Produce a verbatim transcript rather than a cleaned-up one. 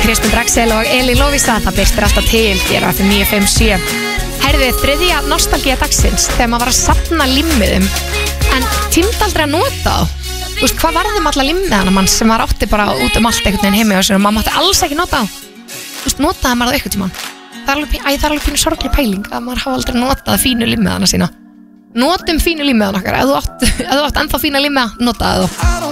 Kristinn Draxel og Elín Lovísa. Það byrstir alltaf til hér á F M níu fimm sjö. Herðu, þriðja nostalgía dagsins þegar maður var að safna limmiðum en tímdi aldrei að nota á. Þú veist, hvað varðum alla limmiðana mann sem maður átti bara út um allt einhvern veginn heimi og sem maður mátti alls ekki nota á. Þú veist, notaði maður það eitthvað tímann. Það er alveg, æ, það er alveg pínu sorgleg pæling að maður hafa aldrei notað fínu limmiðana sína. Notum fínu limmiðana okkar. Ef þú átt, ef þú átt ennþá fína limmiða, notaðu þá.